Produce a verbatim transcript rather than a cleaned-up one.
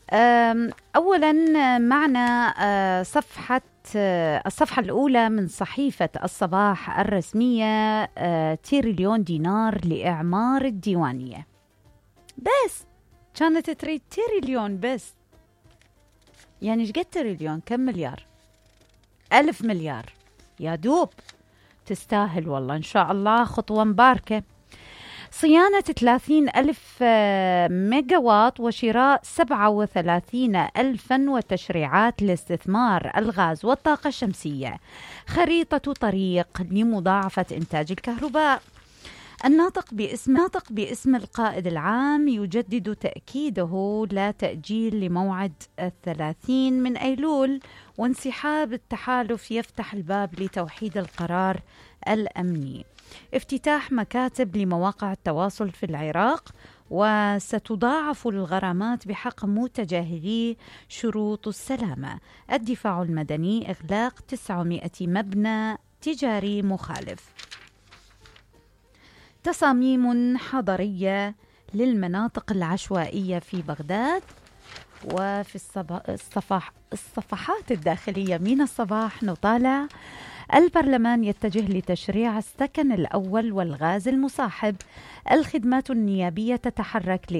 أم، أولا معنا أه، صفحة أه، الصفحة الأولى من صحيفة الصباح الرسمية. أه، تريليون دينار لإعمار الديوانية. بس كانت تريد تريليون بس، يعني ايش قد تريليون؟ كم مليار؟ ألف مليار يا دوب. تستاهل والله، إن شاء الله خطوة مباركة. صيانة ثلاثين ألف ميجا واط وشراء سبعة وثلاثين ألفا وتشريعات لاستثمار الغاز والطاقة الشمسية. خريطة طريق لمضاعفة إنتاج الكهرباء. الناطق باسم ناطق باسم القائد العام يجدد تأكيده لا تأجيل لموعد الثلاثين من أيلول، وانسحاب التحالف يفتح الباب لتوحيد القرار الأمني. افتتاح مكاتب لمواقع التواصل في العراق، وستضاعف الغرامات بحق متجاهلي شروط السلامة. الدفاع المدني إغلاق تسعمائة مبنى تجاري مخالف. تصاميم حضرية للمناطق العشوائية في بغداد. وفي الصفح الصفحات الداخلية من الصباح نطالع: البرلمان يتجه لتشريع السكن الأول والغاز المصاحب. الخدمات النيابية تتحرك